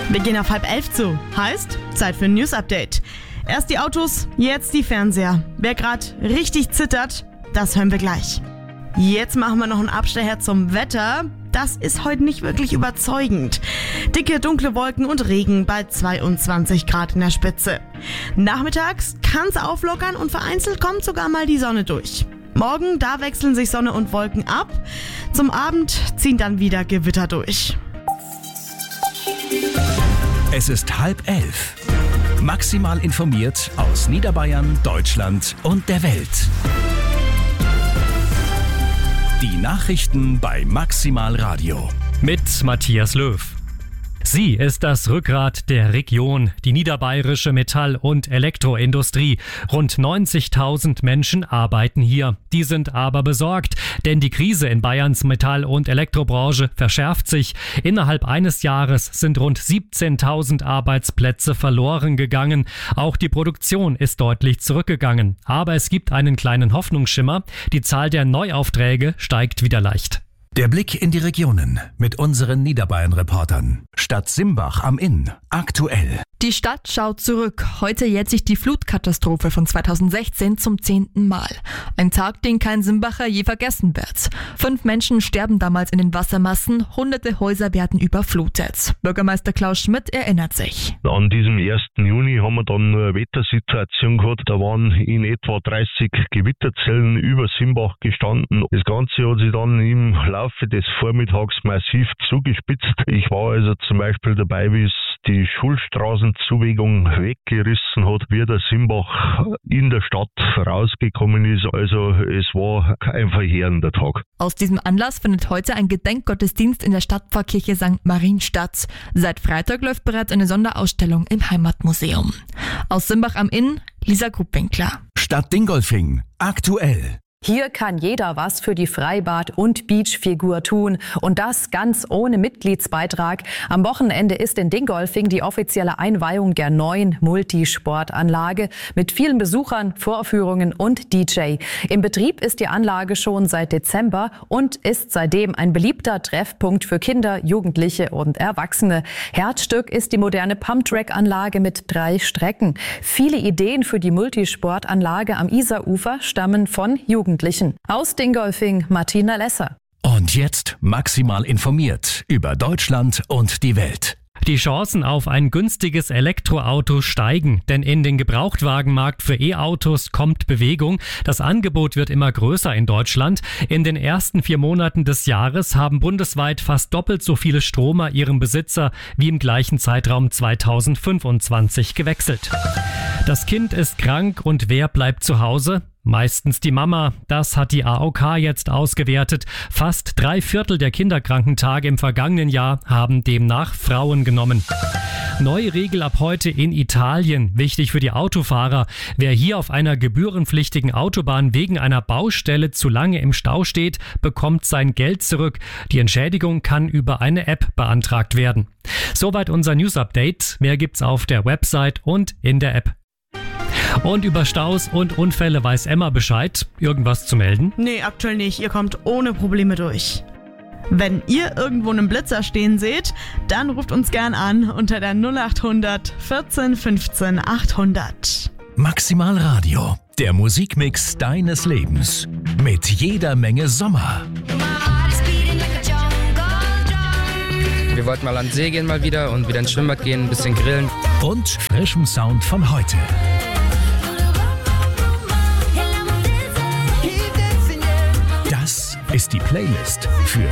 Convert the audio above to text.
Wir gehen auf 10:30 zu. Heißt, Zeit für ein News-Update. Erst die Autos, jetzt die Fernseher. Wer gerade richtig zittert, das hören wir gleich. Jetzt machen wir noch einen Abstecher zum Wetter. Das ist heute nicht wirklich überzeugend. Dicke, dunkle Wolken und Regen bei 22 Grad in der Spitze. Nachmittags kann's auflockern und vereinzelt kommt sogar mal die Sonne durch. Morgen, da wechseln sich Sonne und Wolken ab. Zum Abend ziehen dann wieder Gewitter durch. Es ist 10:30. Maximal informiert aus Niederbayern, Deutschland und der Welt. Die Nachrichten bei Maximal Radio. Mit Matthias Löw. Sie ist das Rückgrat der Region, die niederbayerische Metall- und Elektroindustrie. Rund 90.000 Menschen arbeiten hier. Die sind aber besorgt, denn die Krise in Bayerns Metall- und Elektrobranche verschärft sich. Innerhalb eines Jahres sind rund 17.000 Arbeitsplätze verloren gegangen. Auch die Produktion ist deutlich zurückgegangen. Aber es gibt einen kleinen Hoffnungsschimmer. Die Zahl der Neuaufträge steigt wieder leicht. Der Blick in die Regionen mit unseren Niederbayern-Reportern. Stadt Simbach am Inn. Aktuell. Die Stadt schaut zurück. Heute jährt sich die Flutkatastrophe von 2016 zum 10. Mal. Ein Tag, den kein Simbacher je vergessen wird. 5 Menschen sterben damals in den Wassermassen, hunderte Häuser werden überflutet. Bürgermeister Klaus Schmidt erinnert sich. An diesem 1. Juni haben wir dann nur eine Wettersituation gehabt. Da waren in etwa 30 Gewitterzellen über Simbach gestanden. Das Ganze hat sich dann im Laufe des Vormittags massiv zugespitzt. Ich war also zum Beispiel dabei, wie es die Schulstraßenzuwegung weggerissen hat, wie der Simbach in der Stadt rausgekommen ist. Also es war ein verheerender Tag. Aus diesem Anlass findet heute ein Gedenkgottesdienst in der Stadtpfarrkirche St. Marien statt. Seit Freitag läuft bereits eine Sonderausstellung im Heimatmuseum. Aus Simbach am Inn, Lisa Grubwinkler. Stadt Dingolfing. Aktuell. Hier kann jeder was für die Freibad- und Beachfigur tun. Und das ganz ohne Mitgliedsbeitrag. Am Wochenende ist in Dingolfing die offizielle Einweihung der neuen Multisportanlage mit vielen Besuchern, Vorführungen und DJ. Im Betrieb ist die Anlage schon seit Dezember und ist seitdem ein beliebter Treffpunkt für Kinder, Jugendliche und Erwachsene. Herzstück ist die moderne Pumptrack-Anlage mit 3 Strecken. Viele Ideen für die Multisportanlage am Isarufer stammen von Jugendlichen. Aus Dingolfing, Martina Lesser. Und jetzt maximal informiert über Deutschland und die Welt. Die Chancen auf ein günstiges Elektroauto steigen, denn in den Gebrauchtwagenmarkt für E-Autos kommt Bewegung. Das Angebot wird immer größer in Deutschland. In den ersten 4 Monaten des Jahres haben bundesweit fast doppelt so viele Stromer ihren Besitzer wie im gleichen Zeitraum 2025 gewechselt. Das Kind ist krank und wer bleibt zu Hause? Meistens die Mama. Das hat die AOK jetzt ausgewertet. Fast 3/4 der Kinderkrankentage im vergangenen Jahr haben demnach Frauen genommen. Neue Regel ab heute in Italien. Wichtig für die Autofahrer. Wer hier auf einer gebührenpflichtigen Autobahn wegen einer Baustelle zu lange im Stau steht, bekommt sein Geld zurück. Die Entschädigung kann über eine App beantragt werden. Soweit unser News-Update. Mehr gibt's auf der Website und in der App. Und über Staus und Unfälle weiß Emma Bescheid. Irgendwas zu melden? Nee, aktuell nicht. Ihr kommt ohne Probleme durch. Wenn ihr irgendwo einen Blitzer stehen seht, dann ruft uns gern an unter der 0800 14 15 800. Maximal Radio. Der Musikmix deines Lebens. Mit jeder Menge Sommer. Wir wollten mal an den See gehen mal wieder und wieder ins Schwimmbad gehen, ein bisschen grillen. Und frischem Sound von heute. Das ist die Playlist für